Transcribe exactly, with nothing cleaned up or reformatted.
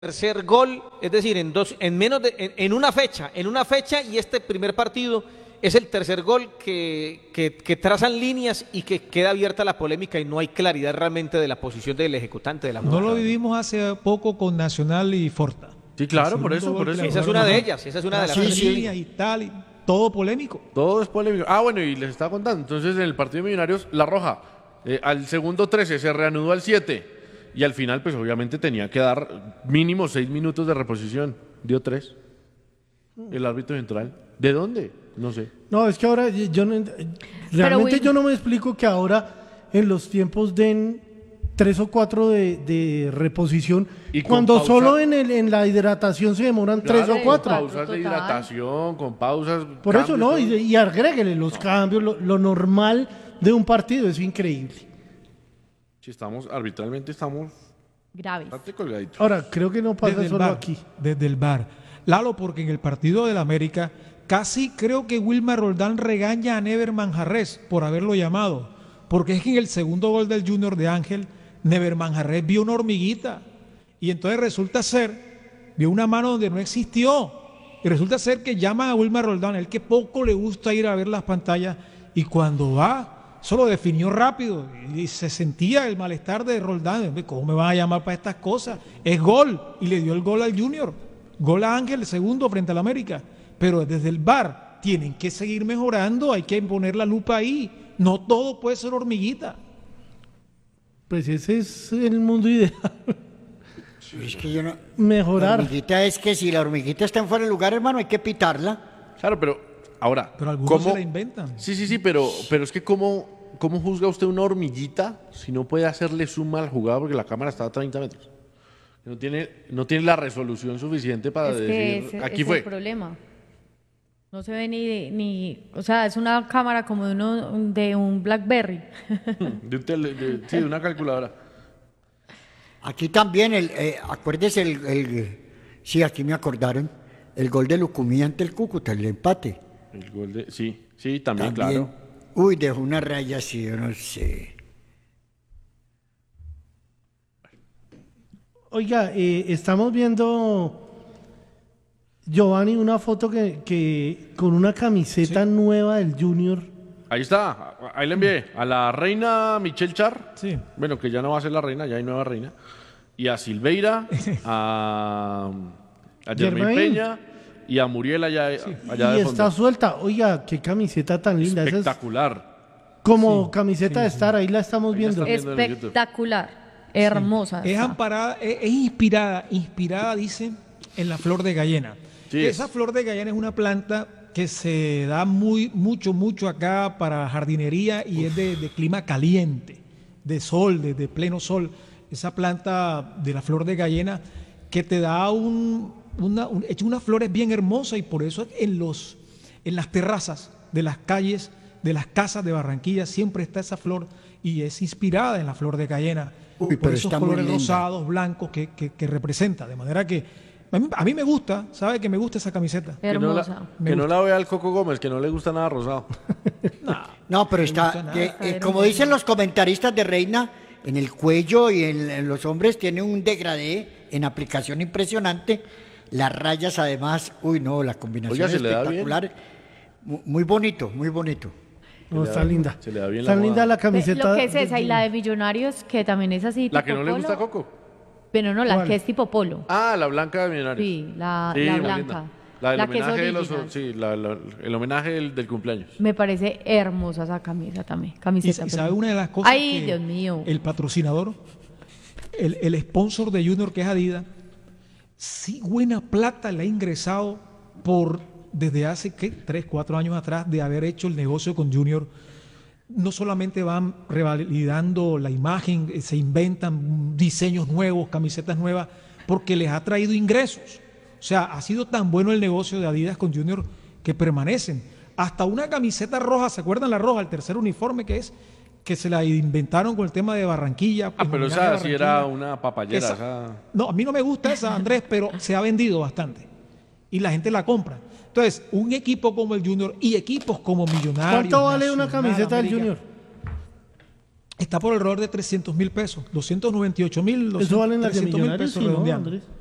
tercer gol, es decir, en dos, en menos de, en, en una fecha, en una fecha y este primer partido es el tercer gol que, que, que trazan líneas y que queda abierta la polémica y no hay claridad realmente de la posición del ejecutante de la jugada. No lo vivimos hace poco con Nacional y Forta. Sí, claro, por eso, por eso. Esa es una de ellas, esa es una de las sí, sí. líneas y tal, y todo polémico. Todo es polémico. Ah, bueno, y les estaba contando, entonces en el partido de Millonarios, La Roja, eh, al segundo trece se reanudó al siete. Y al final, pues obviamente tenía que dar mínimo seis minutos de reposición. Dio tres. El árbitro central. ¿De dónde? No sé. No, es que ahora yo no, realmente yo no me explico que ahora en los tiempos den tres o cuatro de, de reposición y cuando pausa, solo en, el, en la hidratación se demoran claro, tres o cuatro. Con pausas de hidratación, con pausas. Por cambios, eso no, y, y agréguele los no. cambios, lo, lo normal de un partido, es increíble. Si estamos, arbitralmente estamos graves. Ahora, creo que no pasa desde solo bar, aquí. Desde el V A R. Lalo, porque en el partido del América, casi creo que Wilmar Roldán regaña a Never Manjarrés por haberlo llamado. Porque es que en el segundo gol del Junior de Ángel, Never Manjarrés vio una hormiguita. Y entonces resulta ser, vio una mano donde no existió. Y resulta ser que llaman a Wilmar Roldán, el que poco le gusta ir a ver las pantallas. Y cuando va, solo definió rápido y se sentía el malestar de Roldán. ¿Cómo me van a llamar para estas cosas? Es gol. Y le dio el gol al Junior. Gol a Ángel, segundo frente al América. Pero desde el V A R tienen que seguir mejorando. Hay que poner la lupa ahí. No todo puede ser hormiguita. Pues ese es el mundo ideal. Es que yo no... Mejorar. La hormiguita es que si la hormiguita está en fuera de lugar, hermano, hay que pitarla. Claro, pero... Ahora, pero algunos ¿cómo? se la inventan. Sí, sí, sí, pero, pero es que ¿cómo, ¿cómo juzga usted una hormiguita si no puede hacerle zoom al jugador porque la cámara está a treinta metros? No tiene, no tiene la resolución suficiente para es decir, que ese, aquí ese fue. Es el problema. No se ve ni, ni, o sea, es una cámara como de, uno, de un BlackBerry. de un tele, de, sí, de una calculadora. Aquí también, el, eh, acuérdese, el, el, sí, aquí me acordaron, el gol de Lucumí ante el Cúcuta, el empate. El gol de... Sí, sí, también, también, claro. Uy, dejó una raya así, yo no sé. Oiga, eh, estamos viendo, Giovanni, una foto que, que con una camiseta sí. nueva del Junior. Ahí está, ahí le envié a la reina Michelle Char. Sí. Bueno, que ya no va a ser la reina, ya hay nueva reina. Y a Silveira, a, a Germain Peña... Y a Muriel allá, sí. allá y de está fondo. suelta. Oiga, qué camiseta tan linda. Espectacular. Es como sí, camiseta sí, de estar, ahí la estamos ahí viendo. viendo espectacular. Hermosa. Sí. Es amparada, es, es inspirada, inspirada, dice, en la flor de Gallena. Sí. Esa flor de Gallena es una planta que se da muy, mucho, mucho acá para jardinería y Uf. es de, de clima caliente, de sol, de, de pleno sol. Esa planta de la flor de Gallena que te da un... Una, un, hecho unas flores bien hermosas y por eso en, los, en las terrazas de las calles, de las casas de Barranquilla siempre está esa flor y es inspirada en la flor de Gallena. Uy, por esos colores rosados, blancos que, que, que representa. De manera que a mí, a mí me gusta, ¿sabe? Que me gusta esa camiseta. Hermosa. Que no la, que no la vea al Coco Gómez, que no le gusta nada rosado. no, no, pero está, que, eh, como dicen los comentaristas de Reina, en el cuello y en, en los hombres tiene un degradé en aplicación impresionante. Las rayas además, uy no, la combinación Oiga, es espectacular, muy bonito, muy bonito. No, está linda. Se le da bien está la linda la camiseta. Lo que es esa y la de Millonarios, que también es así. La que no polo. le gusta a Coco. Pero no, la ¿Cuál? Que es tipo polo. Ah, la blanca de Millonarios. Sí, la, sí, la blanca. La del la homenaje que es de los, sí, la, la, el homenaje del, del cumpleaños. Me parece hermosa esa camisa también. Camiseta. Y, y sabe una de las cosas Ay, que Dios mío. El patrocinador, el, el sponsor de Junior que es Adidas, sí buena plata le ha ingresado por desde hace ¿qué? tres, cuatro años atrás de haber hecho el negocio con Junior. No solamente van revalidando la imagen, se inventan diseños nuevos, camisetas nuevas, porque les ha traído ingresos. O sea, ha sido tan bueno el negocio de Adidas con Junior que permanecen. Hasta una camiseta roja, ¿se acuerdan la roja? El tercer uniforme que es, que se la inventaron con el tema de Barranquilla. Ah, pero esa sí era una papayera. Esa, esa... No, a mí no me gusta esa, Andrés, pero se ha vendido bastante. Y la gente la compra. Entonces, un equipo como el Junior y equipos como Millonarios. ¿Cuánto vale Nacional, una camiseta América, del Junior? Está por alrededor de trescientos mil pesos, doscientos noventa y ocho mil, Eso vale en la de trescientos mil Millonarios, pesos sí, ¿no, redondeando. Andrés?